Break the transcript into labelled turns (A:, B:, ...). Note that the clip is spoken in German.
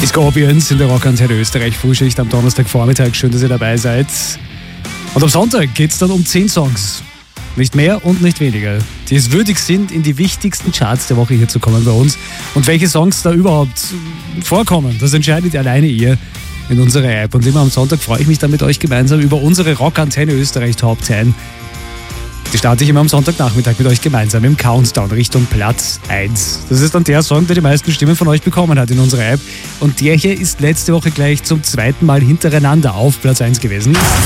A: Scorpions in der Rockantenne Österreich Frühschicht am Donnerstagvormittag. Schön, dass ihr dabei seid. Und am Sonntag geht es dann um 10 Songs. Nicht mehr und nicht weniger, die es würdig sind, in die wichtigsten Charts der Woche hier zu kommen bei uns. Und welche Songs da überhaupt vorkommen, das entscheidet alleine ihr in unserer App. Und immer am Sonntag freue ich mich dann mit euch gemeinsam über unsere Rockantenne Österreich Top 10. Die starte ich immer am Sonntagnachmittag mit euch gemeinsam im Countdown Richtung Platz 1. Das ist dann der Song, der die meisten Stimmen von euch bekommen hat in unserer App. Und der hier ist letzte Woche gleich zum zweiten Mal hintereinander auf Platz 1 gewesen.